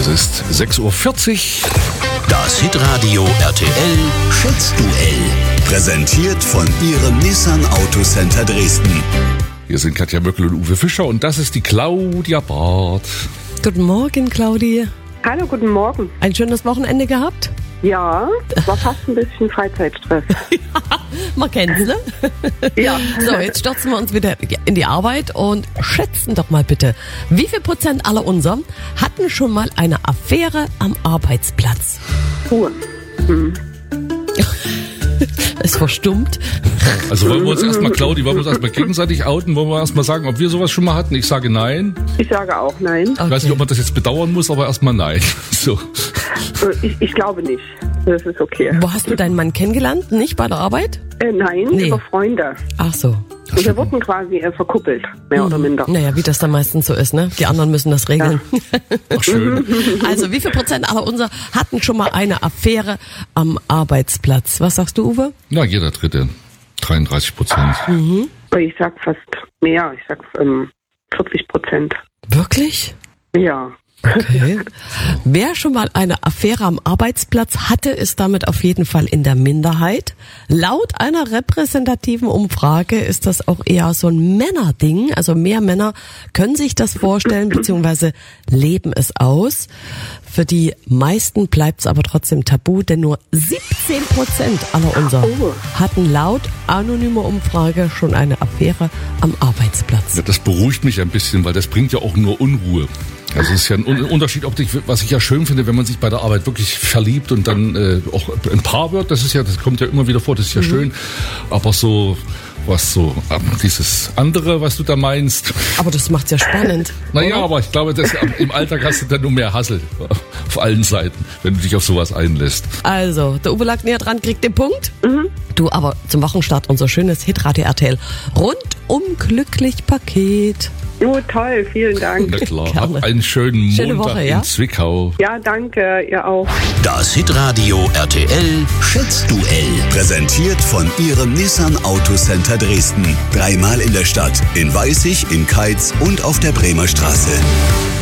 Es ist 6:40 Uhr. Das Hitradio RTL Schätzduell. Präsentiert von Ihrem Nissan Autocenter Dresden. Hier sind Katja Möckel und Uwe Fischer und das ist die Claudia Barth. Guten Morgen, Claudi. Hallo, guten Morgen. Ein schönes Wochenende gehabt? Ja, war fast ein bisschen Freizeitstress. Man kennt's, ne? Ja. So, jetzt stürzen wir uns wieder in die Arbeit und schätzen doch mal bitte, wie viel Prozent aller unser hatten schon mal eine Affäre am Arbeitsplatz? Puh. Es verstummt. Also wollen wir uns erstmal, Claudi, wollen wir uns erstmal gegenseitig outen? Wollen wir erstmal sagen, ob wir sowas schon mal hatten? Ich sage nein. Ich sage auch nein. Ich weiß nicht, ob man das jetzt bedauern muss, aber erstmal nein. So. Ich glaube nicht. Das ist okay. Wo hast du deinen Mann kennengelernt? Nicht bei der Arbeit? Nein, Nee. über Freunde. Ach so. Und wir wurden quasi verkuppelt, mehr oder minder. Naja, wie das dann meistens so ist, ne? Die anderen müssen das regeln. Ach, schön. Also, wie viel Prozent aller unser hatten schon mal eine Affäre am Arbeitsplatz? Was sagst du, Uwe? Na, jeder Dritte. 33%. Ich sag fast mehr. Ich sag 40%. Wirklich? Ja. Okay. Wer schon mal eine Affäre am Arbeitsplatz hatte, ist damit auf jeden Fall in der Minderheit. Laut einer repräsentativen Umfrage ist das auch eher so ein Männerding. Also mehr Männer können sich das vorstellen bzw. leben es aus. Für die meisten bleibt es aber trotzdem tabu, denn nur 17% aller unser hatten laut anonymer Umfrage schon eine Affäre am Arbeitsplatz. Ja, das beruhigt mich ein bisschen, weil das bringt ja auch nur Unruhe. Also es ist ja ein Unterschied, was ich ja schön finde, wenn man sich bei der Arbeit wirklich verliebt und dann auch ein Paar wird, das kommt ja immer wieder vor, das ist ja schön, aber so dieses andere, was du da meinst. Aber das macht's ja spannend. Naja, aber ich glaube, im Alltag hast du dann nur mehr Hassel auf allen Seiten, wenn du dich auf sowas einlässt. Also, der Uwe lag näher dran, kriegt den Punkt. Du aber zum Wochenstart unser schönes Hitradio RTL rundum glücklich Paket. Oh, toll, vielen Dank. Na klar, Gerne. hab einen schönen Schöne Montag Woche, ja? in Zwickau. Ja, danke, ihr auch. Das Hitradio RTL Schätzduell. Präsentiert von Ihrem Nissan Autocenter Dresden. 3-mal in der Stadt, in Weißig, in Keitz und auf der Bremer Straße.